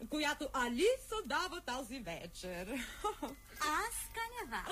която Алиса дава тази вечер. Аз каня вас.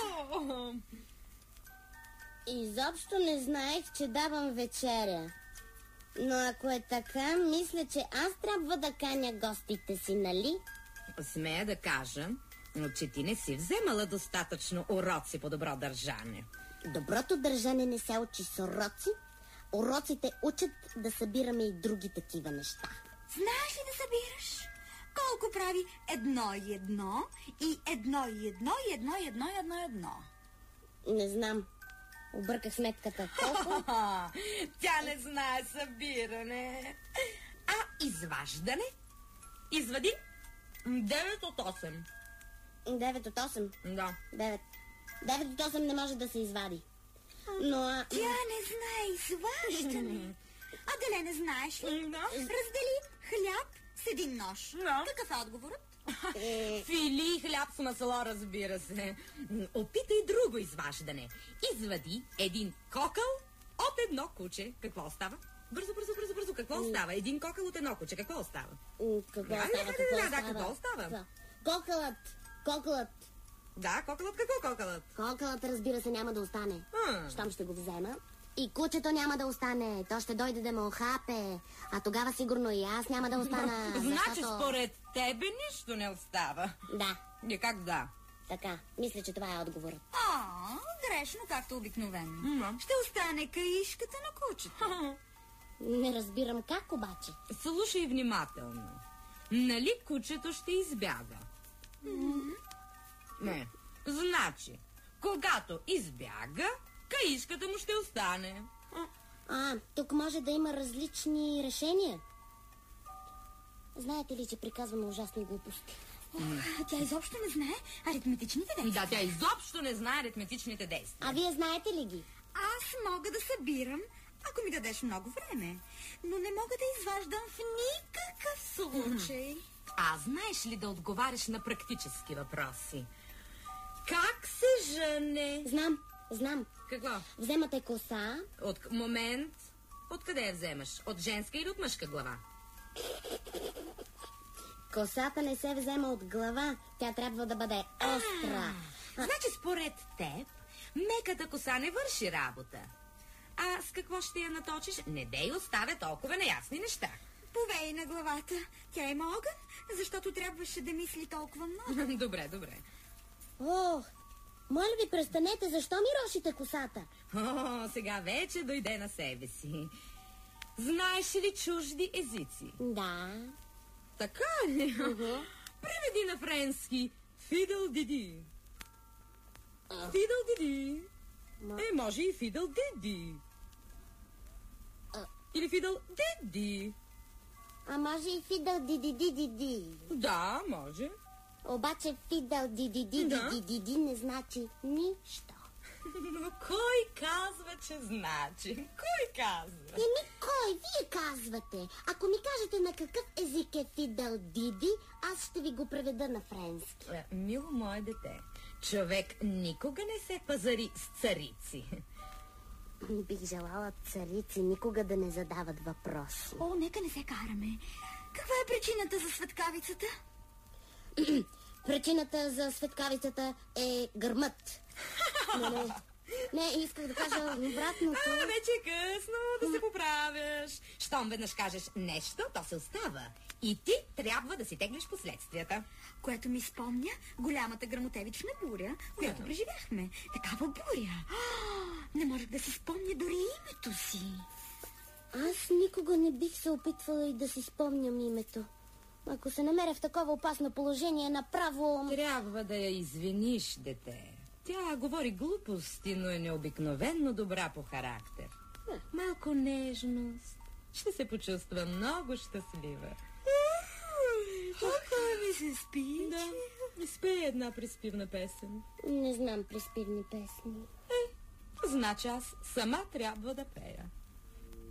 Изобщо не знаех, че давам вечеря. Но ако е така, мисля, че аз трябва да каня гостите си, нали? Смея да кажа, че ти не си вземала достатъчно уроци по добро държане. Доброто държане не се учи с уроци. Уроците учат да събираме и други такива неща. Знаеш ли да събираш? Колко прави 1 и 1 и 1 и 1 и 1 и 1 и 1 и 1? Не знам. Обърках сметката. Колко? Тя не знае събиране. А изваждане? Извади 9 от 8. 9 от 8? Да. 9 от 8 не може да се извади. Но... Тя не знае изваждане. Аделе, не знаеш ли? Да. Раздели хляб с един нож. Да. Какъв е отговорът? Фили хляб с масло, разбира се. Опитай друго изваждане. Извади един кокъл от едно куче. Какво остава? Бързо. Какво остава? Един кокъл от едно куче. Какво остава? Какво остава? Кокълът. Да, кокълът. Какво кокълът? Кокълът, разбира се, няма да остане. Щом ще го взема. И кучето няма да остане. То ще дойде да ме охапе. А тогава сигурно и аз няма да остана. Значи според тебе нищо не остава. Да. И как да? Така, мисля, че това е отговорът. Грешно, както обикновено. Ще остане каишката на кучето. Не разбирам как обаче. Слушай внимателно. Нали кучето ще избяга? Не. Значи, когато избяга, каишката му ще остане. Тук може да има различни решения. Знаете ли, че приказваме ужасни глупости? Тя изобщо не знае аритметичните действия. Да, тя изобщо не знае аритметичните действия. А вие знаете ли ги? Аз мога да събирам, ако ми дадеш много време. Но не мога да изваждам в никакъв случай. А знаеш ли да отговаряш на практически въпроси? Как се жени? Знам. Какво? Вземате коса. Момент. Откъде я вземаш? От женска или от мъжка глава? Косата не се взема от глава. Тя трябва да бъде остра. Значи според теб меката коса не върши работа. А с какво ще я наточиш? Не дей оставя толкова неясни неща. Повей на главата. Тя има огън, защото трябваше да мисли толкова много. Добре. Моля ви, престанете, защо ми рошите косата? Сега вече дойде на себе си. Знаеш ли чужди езици? Да. Така ли? Преведи на френски Фидъл Диди. Фидъл Диди. Може и Фидъл Диди. Или Фидъл Диди. А може и Фидъл Диди. Да, може. Обаче Фидъл Диди не значи нищо. Но кой казва, че значи? Кой казва? Кой? Вие казвате. Ако ми кажете на какъв език е Фидъл Диди, аз ще ви го преведа на френски. Мило мое дете, човек никога не се пазари с царици. Бих желала царици никога да не задават въпроси. Нека не се караме. Каква е причината за светкавицата? Причината за светкавицата е гърмът. Не, исках да кажа обратното. Вече е късно да се поправяш. Щом веднъж кажеш нещо, то се остава. И ти трябва да си теглиш последствията. Което ми спомня голямата гръмотевична буря, която преживяхме. Такава буря. Не можех да си спомня дори името си. Аз никога не бих се опитвала и да си спомням името. Ако се намеря в такова опасно положение, направо... Трябва да я извиниш, дете. Тя говори глупости, но е необикновенно добра по характер. Малко нежност. Ще се почувства много щастлива. Толкова ми се спи. Да, изпей една приспивна песен. Не знам приспивни песни. Значи аз сама трябва да пея.